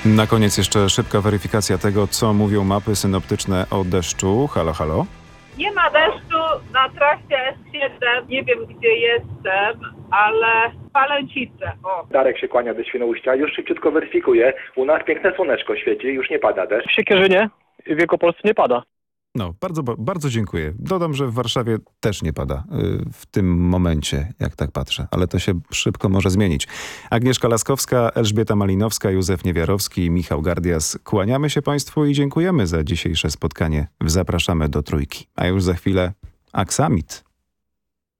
Na koniec jeszcze szybka weryfikacja tego, co mówią mapy synoptyczne o deszczu. Halo, halo? Nie ma deszczu na trasie S7, nie wiem gdzie jestem, ale Palęcice. O. Darek się kłania do Świnoujścia, już szybciutko weryfikuje. U nas piękne słoneczko świeci, już nie pada deszcz. W Siekierzynie i w Wielkopolsce nie pada. No, bardzo dziękuję. Dodam, że w Warszawie też nie pada w tym momencie, jak tak patrzę, ale to się szybko może zmienić. Agnieszka Laskowska, Elżbieta Malinowska, Józef Niewiarowski i Michał Gardias. Kłaniamy się Państwu i dziękujemy za dzisiejsze spotkanie. Zapraszamy do Trójki. A już za chwilę Aksamit.